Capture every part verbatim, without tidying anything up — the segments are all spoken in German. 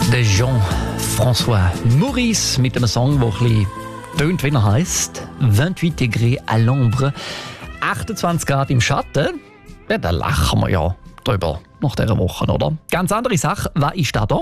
Der Jean-François Maurice mit einem Song, der ein bisschen tönt, wie er heisst. «vingt-huit Degrés à l'ombre». achtundzwanzig Grad im Schatten. Ja, da lachen wir ja drüber nach dieser Woche, oder? Ganz andere Sache. Was ist da da?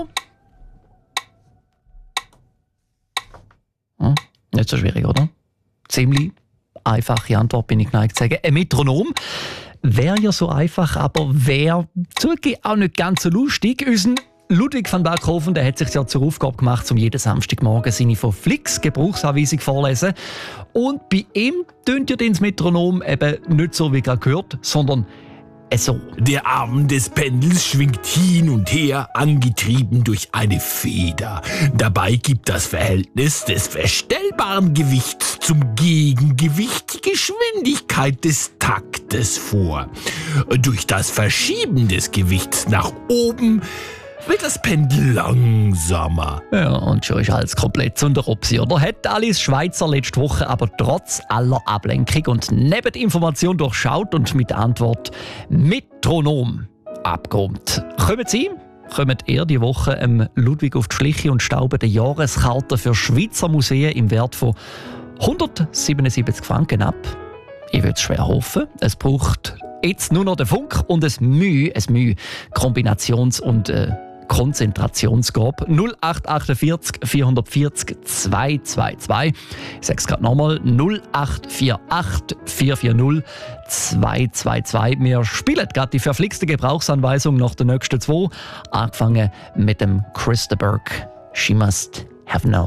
Hm, nicht so schwierig, oder? Ziemlich einfache Antwort, bin ich geneigt zu sagen. Ein Metronom. Wäre ja so einfach, aber wäre zugegeben auch nicht ganz so lustig. Unser Ludwig van Berghofen, der hat sich ja zur Aufgabe gemacht, um jeden Samstagmorgen seine von Flix Gebrauchsanweisung vorlesen. Und bei ihm tönt ja das Metronom eben nicht so, wie gerade gehört, sondern so. Der Arm des Pendels schwingt hin und her, angetrieben durch eine Feder. Dabei gibt das Verhältnis des verstellbaren Gewichts zum Gegengewicht die Geschwindigkeit des Taktes vor. Durch das Verschieben des Gewichts nach oben wird das Pendel langsamer. Ja, und schon ist alles komplett zu der Opsi, oder? Hat Alice Schweizer letzte Woche aber trotz aller Ablenkung und neben der Information durchschaut und mit der Antwort Metronom abgeräumt. Kommen Sie? Kommen ihr die Woche ähm, Ludwig auf die Schliche und stauben die Jahreskarte für Schweizer Museen im Wert von hundertsiebenundsiebzig Franken ab? Ich würde es schwer hoffen. Es braucht jetzt nur noch den Funk und ein Mühe, ein Mühe Kombinations- und äh, Konzentrationsgabe. null acht achtundvierzig vierhundertvierzig zweihundertzweiundzwanzig. Ich sage es gerade nochmal. null acht vier acht vier vier null zwei zwei zwei. Wir spielen gerade die verflixte Gebrauchsanweisung nach den nächsten zwei. Angefangen mit dem Christa Burke. She must have known.